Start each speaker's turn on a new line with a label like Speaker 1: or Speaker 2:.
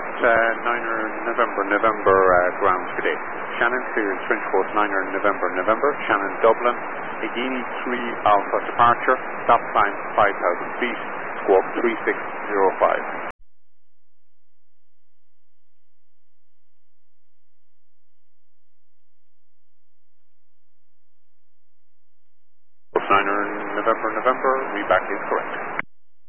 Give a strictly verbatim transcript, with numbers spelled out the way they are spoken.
Speaker 1: course, uh, niner November, November, uh, ground today. Shannon, clear trench course, niner November, November. Shannon, Dublin. Higini three Alpha departure. Stop climb five thousand feet. Squawk three six zero five. Course niner November, November. Reback is correct.